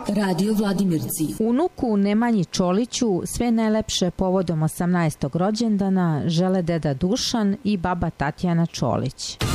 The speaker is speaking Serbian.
Radio Vladimirci. Unuku Nemanji Čoliću sve najlepše povodom 18. rođendana žele deda Dušan i baba Tatjana Čolić.